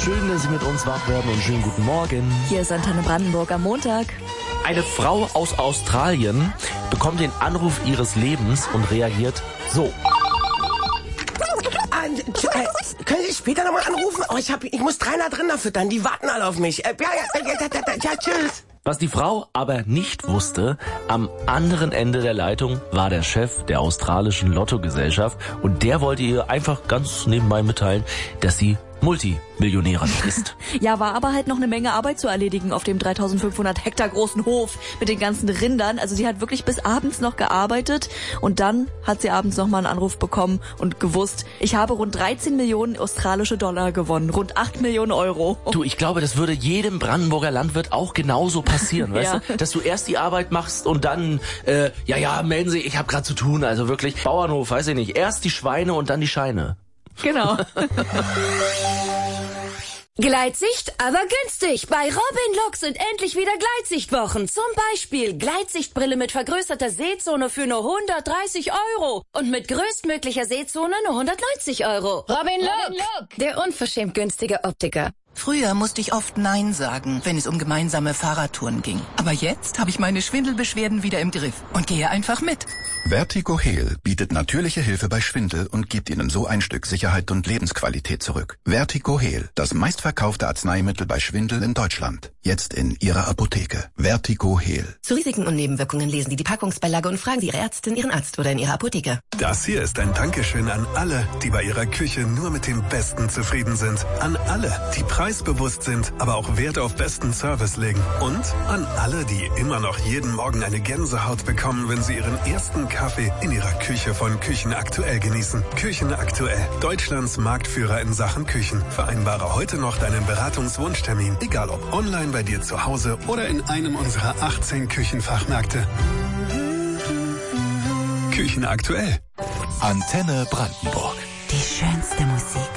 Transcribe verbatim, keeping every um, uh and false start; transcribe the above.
schön, dass Sie mit uns wach werden und schönen guten Morgen. Hier ist Antenne Brandenburg am Montag. Eine Frau aus Australien bekommt den Anruf ihres Lebens und reagiert so. Ah, äh, können Sie später nochmal anrufen? Oh, ich, hab, ich muss dreihundert Rinder füttern, die warten alle auf mich. Äh, ja, ja, ja, ja, ja, ja, tschüss. Was die Frau aber nicht wusste, am anderen Ende der Leitung war der Chef der australischen Lottogesellschaft und der wollte ihr einfach ganz nebenbei mitteilen, dass sie Multimillionärin ist. Ja, war aber halt noch eine Menge Arbeit zu erledigen auf dem dreitausendfünfhundert Hektar großen Hof mit den ganzen Rindern. Also sie hat wirklich bis abends noch gearbeitet und dann hat sie abends noch mal einen Anruf bekommen und gewusst, ich habe rund dreizehn Millionen australische Dollar gewonnen, rund acht Millionen Euro. Du, ich glaube, das würde jedem Brandenburger Landwirt auch genauso passieren, weißt Ja. du? Dass du erst die Arbeit machst und dann, äh, ja, ja, melden Sie, ich habe gerade zu tun, also wirklich, Bauernhof, weiß ich nicht, erst die Schweine und dann die Scheine. Genau. Gleitsicht, aber günstig. Bei Robin Look sind endlich wieder Gleitsichtwochen. Zum Beispiel Gleitsichtbrille mit vergrößerter Sehzone für nur hundertdreißig Euro. Und mit größtmöglicher Sehzone nur hundertneunzig Euro. Robin Look, Robin Look. Der unverschämt günstige Optiker. Früher musste ich oft Nein sagen, wenn es um gemeinsame Fahrradtouren ging. Aber jetzt habe ich meine Schwindelbeschwerden wieder im Griff und gehe einfach mit. Vertigo Heal bietet natürliche Hilfe bei Schwindel und gibt Ihnen so ein Stück Sicherheit und Lebensqualität zurück. Vertigo Heal, das meistverkaufte Arzneimittel bei Schwindel in Deutschland. Jetzt in Ihrer Apotheke. Vertigo Heal. Zu Risiken und Nebenwirkungen lesen Sie die Packungsbeilage und fragen Sie Ihre Ärztin, Ihren Arzt oder in Ihrer Apotheke. Das hier ist ein Dankeschön an alle, die bei ihrer Küche nur mit dem Besten zufrieden sind. An alle, die preisbewusst sind, aber auch Wert auf besten Service legen. Und an alle, die immer noch jeden Morgen eine Gänsehaut bekommen, wenn sie ihren ersten Kaffee in ihrer Küche von Küchen Aktuell genießen. Küchen Aktuell, Deutschlands Marktführer in Sachen Küchen. Vereinbare heute noch deinen Beratungswunschtermin, egal ob online bei dir zu Hause oder in einem unserer achtzehn Küchenfachmärkte. Küchen Aktuell. Antenne Brandenburg. Die schönste Musik.